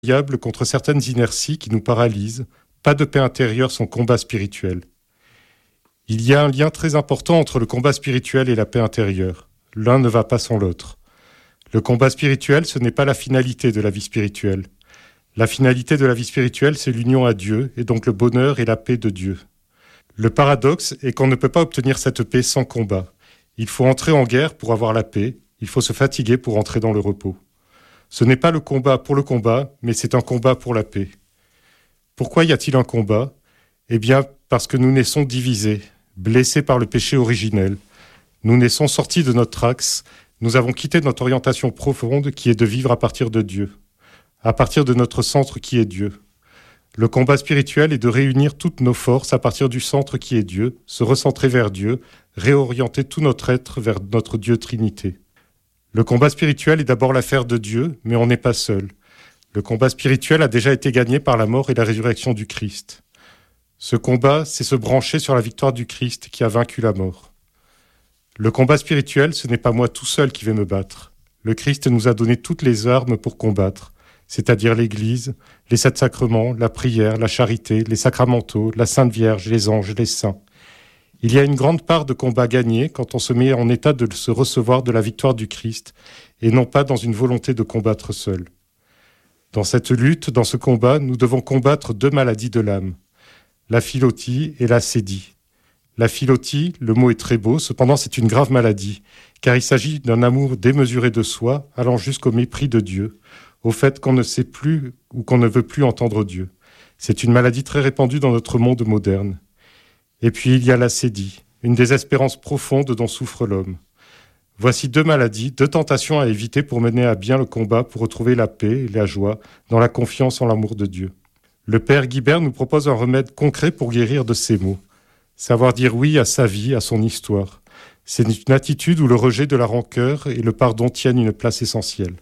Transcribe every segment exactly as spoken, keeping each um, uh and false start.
Diable contre certaines inerties qui nous paralysent, pas de paix intérieure sans combat spirituel. Il y a un lien très important entre le combat spirituel et la paix intérieure. L'un ne va pas sans l'autre. Le combat spirituel, ce n'est pas la finalité de la vie spirituelle. La finalité de la vie spirituelle, c'est l'union à Dieu, et donc le bonheur et la paix de Dieu. Le paradoxe est qu'on ne peut pas obtenir cette paix sans combat. Il faut entrer en guerre pour avoir la paix, il faut se fatiguer pour entrer dans le repos. Ce n'est pas le combat pour le combat, mais c'est un combat pour la paix. Pourquoi y a-t-il un combat ? Eh bien, parce que nous naissons divisés, blessés par le péché originel. Nous naissons sortis de notre axe, nous avons quitté notre orientation profonde qui est de vivre à partir de Dieu, à partir de notre centre qui est Dieu. Le combat spirituel est de réunir toutes nos forces à partir du centre qui est Dieu, se recentrer vers Dieu, réorienter tout notre être vers notre Dieu Trinité. Le combat spirituel est d'abord l'affaire de Dieu, mais on n'est pas seul. Le combat spirituel a déjà été gagné par la mort et la résurrection du Christ. Ce combat, c'est se brancher sur la victoire du Christ qui a vaincu la mort. Le combat spirituel, ce n'est pas moi tout seul qui vais me battre. Le Christ nous a donné toutes les armes pour combattre, c'est-à-dire l'Église, les sept sacrements, la prière, la charité, les sacramentaux, la Sainte Vierge, les anges, les saints. Il y a une grande part de combat gagné quand on se met en état de se recevoir de la victoire du Christ et non pas dans une volonté de combattre seul. Dans cette lutte, dans ce combat, nous devons combattre deux maladies de l'âme, la philotie et la sédie. La philotie, le mot est très beau, cependant c'est une grave maladie, car il s'agit d'un amour démesuré de soi, allant jusqu'au mépris de Dieu, au fait qu'on ne sait plus ou qu'on ne veut plus entendre Dieu. C'est une maladie très répandue dans notre monde moderne. Et puis il y a la sédie, une désespérance profonde dont souffre l'homme. Voici deux maladies, deux tentations à éviter pour mener à bien le combat, pour retrouver la paix et la joie, dans la confiance en l'amour de Dieu. Le Père Guibert nous propose un remède concret pour guérir de ces maux. Savoir dire oui à sa vie, à son histoire. C'est une attitude où le rejet de la rancœur et le pardon tiennent une place essentielle.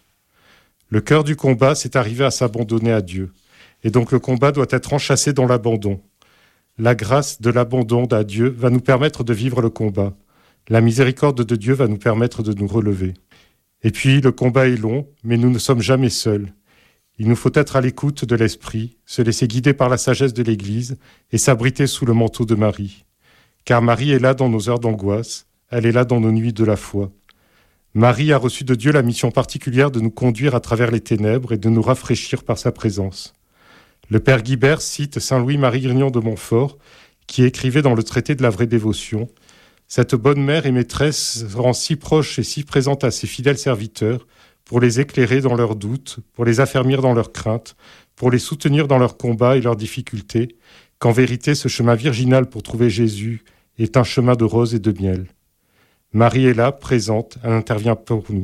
Le cœur du combat, c'est arriver à s'abandonner à Dieu. Et donc le combat doit être enchâssé dans l'abandon. La grâce de l'abandon à Dieu va nous permettre de vivre le combat. La miséricorde de Dieu va nous permettre de nous relever. Et puis, le combat est long, mais nous ne sommes jamais seuls. Il nous faut être à l'écoute de l'Esprit, se laisser guider par la sagesse de l'Église et s'abriter sous le manteau de Marie. Car Marie est là dans nos heures d'angoisse, elle est là dans nos nuits de la foi. Marie a reçu de Dieu la mission particulière de nous conduire à travers les ténèbres et de nous rafraîchir par sa présence. Le Père Guibert cite saint Louis-Marie Grignon de Montfort, qui écrivait dans le traité de la vraie dévotion « Cette bonne mère et maîtresse rend si proche et si présente à ses fidèles serviteurs pour les éclairer dans leurs doutes, pour les affermir dans leurs craintes, pour les soutenir dans leurs combats et leurs difficultés, qu'en vérité ce chemin virginal pour trouver Jésus est un chemin de roses et de miel. Marie est là, présente, elle intervient pour nous. »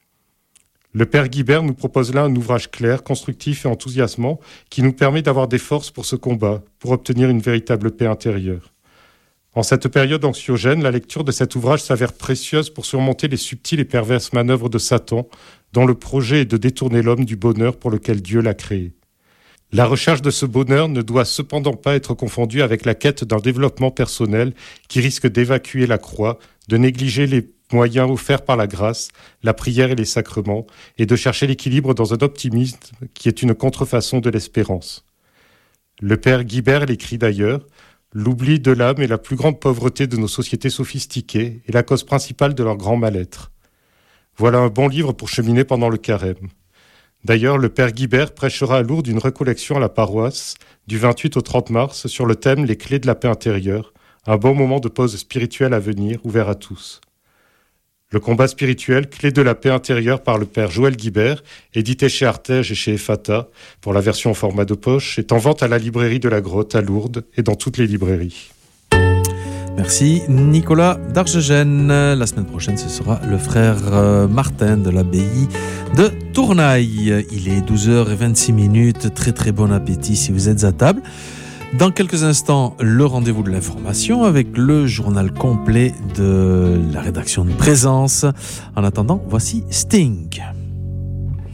Le Père Guibert nous propose là un ouvrage clair, constructif et enthousiasmant qui nous permet d'avoir des forces pour ce combat, pour obtenir une véritable paix intérieure. En cette période anxiogène, la lecture de cet ouvrage s'avère précieuse pour surmonter les subtiles et perverses manœuvres de Satan, dont le projet est de détourner l'homme du bonheur pour lequel Dieu l'a créé. La recherche de ce bonheur ne doit cependant pas être confondue avec la quête d'un développement personnel qui risque d'évacuer la croix, de négliger les moyens offerts par la grâce, la prière et les sacrements, et de chercher l'équilibre dans un optimisme qui est une contrefaçon de l'espérance. Le Père Guibert l'écrit d'ailleurs « L'oubli de l'âme est la plus grande pauvreté de nos sociétés sophistiquées et la cause principale de leur grand mal-être. » Voilà un bon livre pour cheminer pendant le carême. D'ailleurs, le Père Guibert prêchera à Lourdes une récollection à la paroisse du vingt-huit au trente mars sur le thème « Les clés de la paix intérieure », un bon moment de pause spirituelle à venir, ouvert à tous. Le combat spirituel, clé de la paix intérieure par le Père Joël Guibert, édité chez Artege et chez Ephata, pour la version en format de poche, est en vente à la librairie de la Grotte à Lourdes et dans toutes les librairies. Merci Nicolas d'Argegène. La semaine prochaine, ce sera le frère Martin de l'abbaye de Tournaille. Il est douze heures vingt-six minutes. Très très bon appétit si vous êtes à table. Dans quelques instants, le rendez-vous de l'information avec le journal complet de la rédaction de Présence. En attendant, voici Sting.